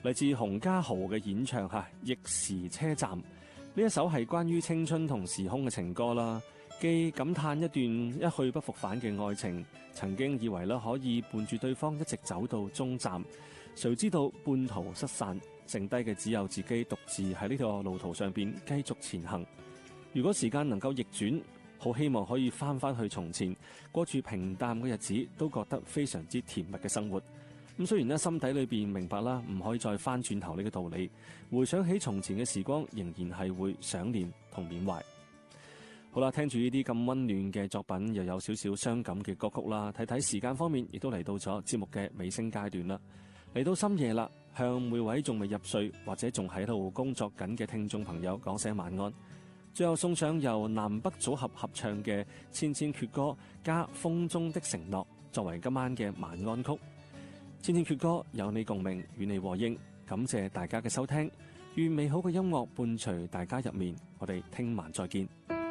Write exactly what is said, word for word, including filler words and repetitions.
嚟自洪嘉豪嘅演唱吓《逆時車站》，呢一首係關於青春同時空嘅情歌啦，既感嘆一段一去不復返嘅愛情，曾經以為咧可以伴住對方一直走到終站，誰知道半途失散，剩低嘅只有自己獨自喺呢個路途上邊繼續前行。如果時間能夠逆轉，好希望可以翻返去從前，過住平淡嘅日子，都覺得非常之甜蜜嘅生活。咁雖然咧心底裏邊明白啦，唔可以再翻轉頭呢個道理，回想起從前嘅時光，仍然係會想念同緬懷。好啦，聽住呢啲咁溫暖嘅作品，又有少少傷感嘅歌曲啦。睇睇時間方面，亦都嚟到咗節目嘅尾聲階段啦。嚟到深夜啦，向每位仲未入睡或者仲喺度工作緊嘅聽眾朋友講聲晚安。最後送上由南北組合合唱嘅《千千闕歌》加《風中的承諾》作為今晚嘅晚安曲。千千闕歌有你共鳴，與你和應，感謝大家嘅收聽，願美好嘅音樂伴隨大家入眠，我哋聽晚再見。